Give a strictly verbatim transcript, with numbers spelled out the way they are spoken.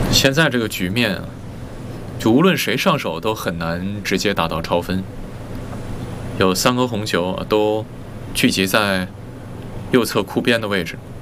现在这个局面啊，就无论谁上手都很难直接打到超分。有三颗红球都聚集在右侧库边的位置。